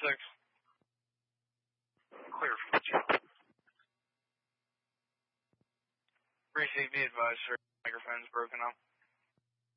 Clear for the chip. Receive, be advised, sir. Microphone's broken up.